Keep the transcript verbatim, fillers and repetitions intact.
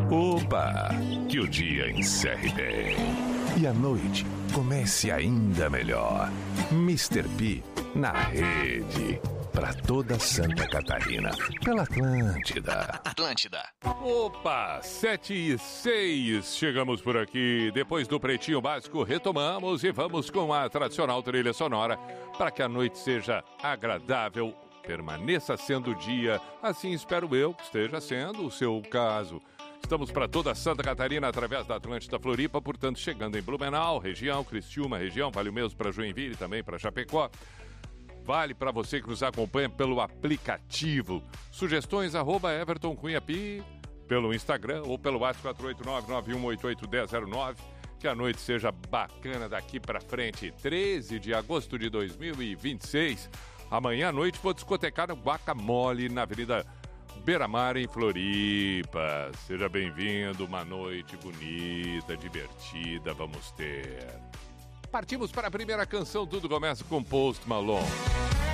Opa! Que o dia encerre bem. E a noite comece ainda melhor. mister P na rede. Pra toda Santa Catarina. Pela Atlântida. Atlântida. Opa, sete e seis. Chegamos por aqui. Depois do Pretinho Básico, retomamos e vamos com a tradicional trilha sonora para que a noite seja agradável, permaneça sendo dia. Assim espero eu que esteja sendo o seu caso. Estamos para toda Santa Catarina através da Atlântida Floripa, portanto, chegando em Blumenau, região, Criciúma, região, vale o mesmo para Joinville e também para Chapecó. Vale para você que nos acompanha pelo aplicativo. Sugestões, arroba Everton Cunha Pi, pelo Instagram ou pelo WhatsApp quatro oito nove, nove um oito oito, um zero zero nove. Que a noite seja bacana daqui para frente. treze de agosto de dois mil e vinte e seis. Amanhã à noite vou discotecar no Guacamole, na Avenida Beira-Mar, em Floripa. Seja bem-vindo, uma noite bonita, divertida, vamos ter. Partimos para a primeira canção, tudo começa com Post Malone.